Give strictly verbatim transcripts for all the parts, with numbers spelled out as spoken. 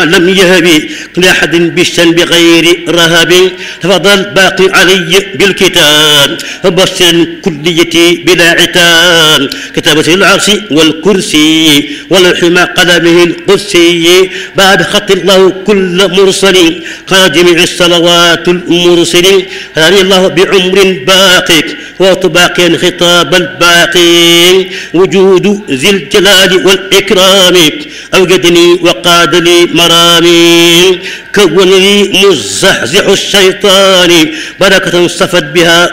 لم يهب لأحد بالشن بغير رهب تفضل باقي علي بالكتاب فبشر كليتي بلا عتاب كتابة العرش والكرسي واللوح مع قلمه القدسي بعد خط الله كل مرسل قال جميع الصلوات المرسل هداني الله بعمر باقي وطباقيا خطاب الباقي وجود ذي الجلال والإكرام أوجدني وقاد لي مرامي كون لي مزحزح الشيطان بركة صفت بها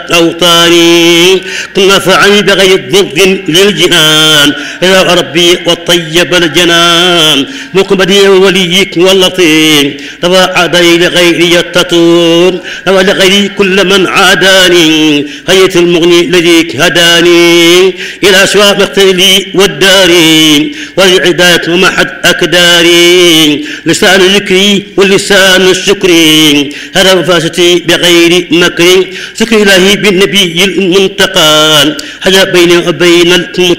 أوطاني نفعني بغير ضر للجنان يا ربي وطيب الجنان مقبلي وليك واللطيف تواعدني لغيري التطور ولغيري كل من عاداني هيئة المغني الذي هداني إلى سواء مقتلي والداري والعداية ومحد أكداري لسان ذكري واللسان الشكري هذا وفاستي بغير مكر شكر إلهي بالنبي المنتقى حجا بيني وبين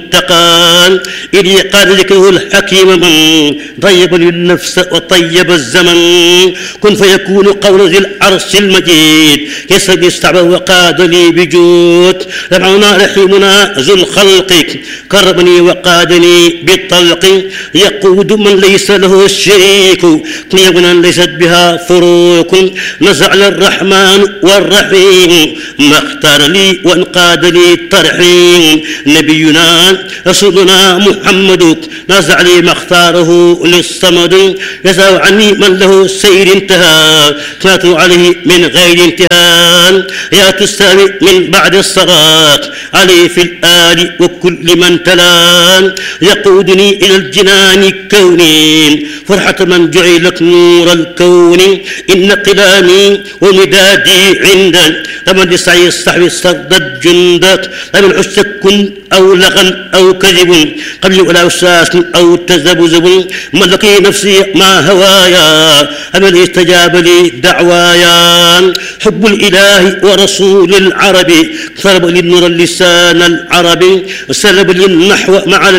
المتقى إلي قال ذكره الحكيم من طيب للنفس وطيب الزمن كن فيكون قول ذي العرش المجيد يسرد استعبه وقاد لي بجود ربعنا رحيمنا ذو الخلق كرمني وقادني بالطلق يقود من ليس له الشريك قيمنا ليست بها فروق نزع الرحمن والرحيم ما اختار لي وانقاد لي الترحيم نبينا رسولنا محمد نزع لي ما اختاره للصمد يسأل عني من له السير انتهى فات عليه من غير انتهاء يا تستمع من بعد الصلاة عليه في الآل وكل من تلا يقودني إلى الجنان كوني فرحة من جعلك نور الكون إن قلامي ومدادي عندك لمن يسعي الصحب صدت جندك لمن عشت كن أو لغن أو كذب قبل ولا أساس أو تذبذب ملقي نفسي مع هوايا أمن استجاب لي دعوايا حب الإله ورسول العربي طلب للنور اللسان العربي سلب للنحو مع